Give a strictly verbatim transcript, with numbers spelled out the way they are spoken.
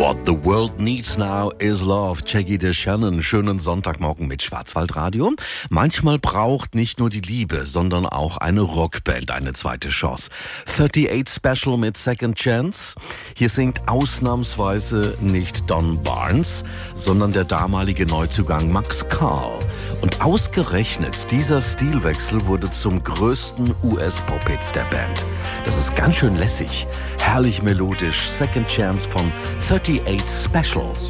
What the world needs now is love. Jackie DeShannon. Schönen Sonntagmorgen mit Schwarzwaldradio. Manchmal braucht nicht nur die Liebe, sondern auch eine Rockband eine zweite Chance. achtundachtzig Special mit Second Chance. Hier singt ausnahmsweise nicht Don Barnes, sondern der damalige Neuzugang Max Karl. Und ausgerechnet dieser Stilwechsel wurde zum größten U S-Pop-Hit der Band. Das ist ganz schön lässig. Herrlich melodisch. Second Chance von achtundachtzig Special.